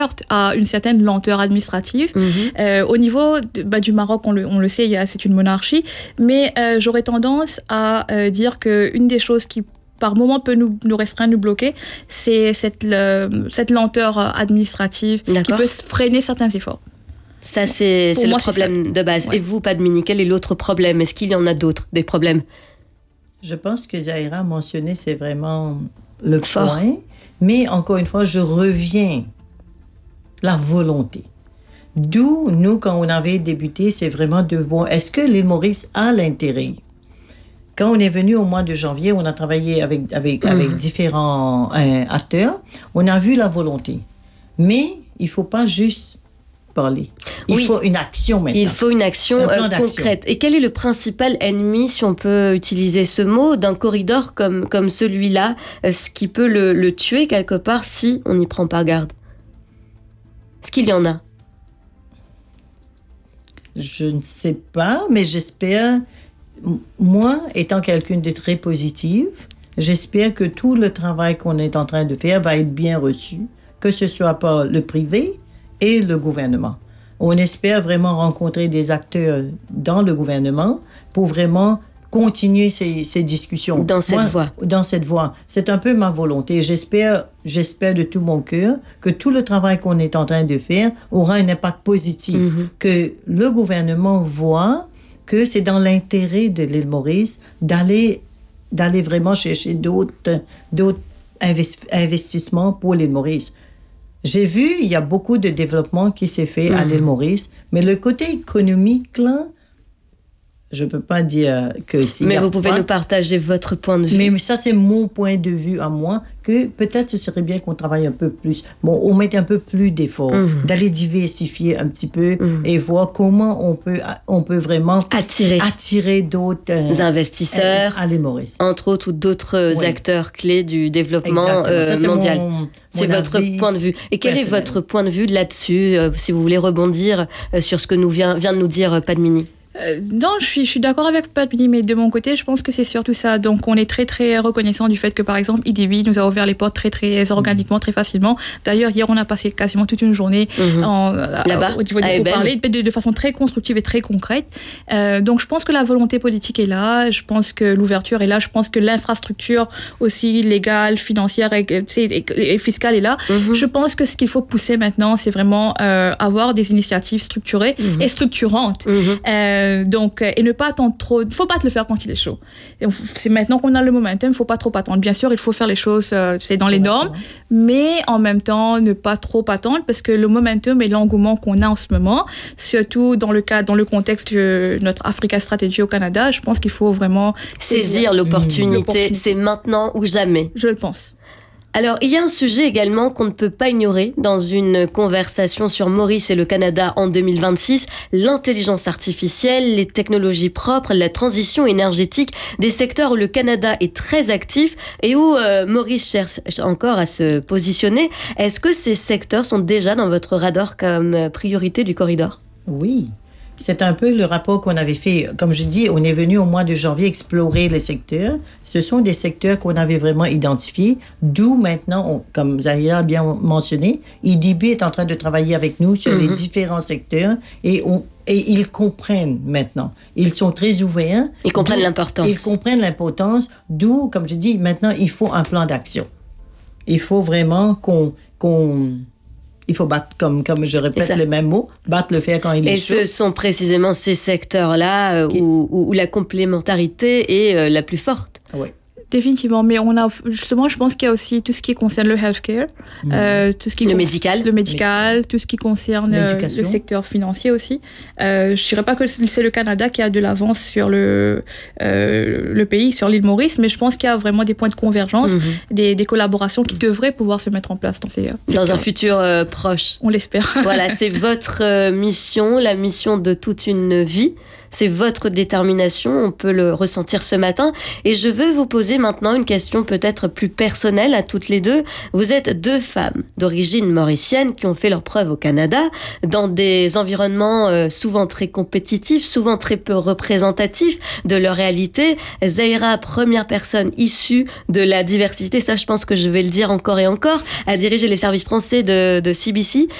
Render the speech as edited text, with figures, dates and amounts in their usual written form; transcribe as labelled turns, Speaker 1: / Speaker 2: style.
Speaker 1: à une certaine lenteur administrative. Au niveau du Maroc, on le sait, c'est une monarchie, mais j'aurais tendance à dire qu'une des choses qui par moment peut nous restreindre, nous bloquer, c'est cette lenteur administrative qui peut freiner certains efforts.
Speaker 2: Ça, c'est le problème de base.
Speaker 1: Ouais.
Speaker 2: Et vous, Padmini, quel est l'autre problème? Est-ce qu'il y en a d'autres, des problèmes?
Speaker 3: Je pense que Zahira a mentionné, c'est vraiment le point. Mais encore une fois, je reviens la volonté. D'où, nous, quand on avait débuté, c'est vraiment de voir, est-ce que l'île Maurice a l'intérêt? Quand on est venu au mois de janvier, on a travaillé avec différents acteurs. On a vu la volonté. Mais il ne faut pas juste parler. Il faut une action maintenant.
Speaker 2: Il faut une action concrète. Et quel est le principal ennemi, si on peut utiliser ce mot, d'un corridor comme celui-là, ce qui peut le tuer quelque part si on n'y prend pas garde? Est-ce qu'il y en a?
Speaker 3: Je ne sais pas, mais j'espère... Moi, étant quelqu'un de très positif, j'espère que tout le travail qu'on est en train de faire va être bien reçu, que ce soit par le privé et le gouvernement. On espère vraiment rencontrer des acteurs dans le gouvernement pour vraiment continuer ces discussions.
Speaker 2: Dans cette voie.
Speaker 3: C'est un peu ma volonté. J'espère de tout mon cœur que tout le travail qu'on est en train de faire aura un impact positif, que le gouvernement voit que c'est dans l'intérêt de l'île Maurice d'aller vraiment chercher d'autres investissements pour l'île Maurice. J'ai vu, il y a beaucoup de développement qui s'est fait à l'île Maurice, mais le côté économique, là, je ne peux pas dire que c'est...
Speaker 2: Mais vous pouvez nous partager votre point de vue.
Speaker 3: Mais ça, c'est mon point de vue à moi, que peut-être ce serait bien qu'on travaille un peu plus. Bon, on mette un peu plus d'efforts, d'aller diversifier un petit peu et voir comment on peut vraiment attirer d'autres
Speaker 2: investisseurs
Speaker 3: à l'île Maurice.
Speaker 2: Entre autres, ou d'autres acteurs clés du développement mondial. C'est votre point de vue. Et quel est votre point de vue là-dessus, si vous voulez rebondir sur ce que vient de nous dire Padmini?
Speaker 1: Non, je suis d'accord avec Padmini, mais de mon côté, je pense que c'est surtout ça. Donc, on est très, très reconnaissant du fait que, par exemple, IDB nous a ouvert les portes très, très organiquement, très facilement. D'ailleurs, hier, on a passé quasiment toute une journée
Speaker 2: là-bas,
Speaker 1: au niveau des pourparlers, de façon très constructive et très concrète. Donc, je pense que la volonté politique est là. Je pense que l'ouverture est là. Je pense que l'infrastructure aussi légale, financière et fiscale est là. Je pense que ce qu'il faut pousser maintenant, c'est vraiment avoir des initiatives structurées et structurantes. Donc, et ne pas attendre trop. Il ne faut pas te le faire quand il est chaud. C'est maintenant qu'on a le momentum, il ne faut pas trop attendre. Bien sûr, il faut faire les choses, c'est dans les normes, mais en même temps, ne pas trop attendre parce que le momentum et l'engouement qu'on a en ce moment, surtout dans le contexte de notre Africa Strategy au Canada, je pense qu'il faut vraiment
Speaker 2: saisir l'opportunité. C'est maintenant ou jamais.
Speaker 1: Je le pense.
Speaker 2: Alors, il y a un sujet également qu'on ne peut pas ignorer dans une conversation sur Maurice et le Canada en 2026, l'intelligence artificielle, les technologies propres, la transition énergétique, des secteurs où le Canada est très actif et où Maurice cherche encore à se positionner. Est-ce que ces secteurs sont déjà dans votre radar comme priorité du corridor?
Speaker 3: Oui. C'est un peu le rapport qu'on avait fait. Comme je dis, on est venu au mois de janvier explorer les secteurs. Ce sont des secteurs qu'on avait vraiment identifiés. D'où maintenant, comme Zahira a bien mentionné, IDB est en train de travailler avec nous sur les différents secteurs et ils comprennent maintenant. Ils sont très ouverts.
Speaker 2: Ils comprennent l'importance.
Speaker 3: Ils comprennent l'importance. D'où, comme je dis, maintenant, il faut un plan d'action. Il faut vraiment il faut battre, comme je répète les mêmes mots, battre le fer quand il est chaud.
Speaker 2: Et ce sont précisément ces secteurs-là où la complémentarité est la plus forte.
Speaker 3: Oui.
Speaker 1: Définitivement, mais justement, je pense qu'il y a aussi tout ce qui concerne le healthcare, tout ce qui
Speaker 2: le médical,
Speaker 1: tout ce qui concerne le secteur financier aussi. Je dirais pas que c'est le Canada qui a de l'avance sur le pays, sur l'île Maurice, mais je pense qu'il y a vraiment des points de convergence, des collaborations qui devraient pouvoir se mettre en place
Speaker 2: dans un futur proche.
Speaker 1: On l'espère.
Speaker 2: Voilà, c'est votre mission, la mission de toute une vie. c'est votre détermination, on peut le ressentir ce matin. Et je veux vous poser maintenant une question peut-être plus personnelle à toutes les deux. Vous êtes deux femmes d'origine mauricienne qui ont fait leurs preuves au Canada, dans des environnements souvent très compétitifs, souvent très peu représentatifs de leur réalité. Zahira, première personne issue de la diversité, ça je pense que je vais le dire encore et encore, a dirigé les services français de CBC.